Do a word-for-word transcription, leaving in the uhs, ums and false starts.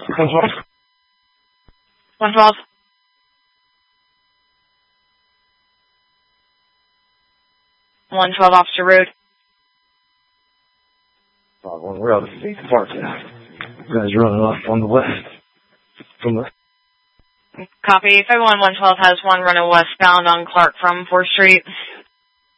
one twelve. one twelve, Officer Rude. five one, we're out of the park now. You guys running off on the west. From the... Copy. five one one twelve has one running westbound on Clark from fourth Street.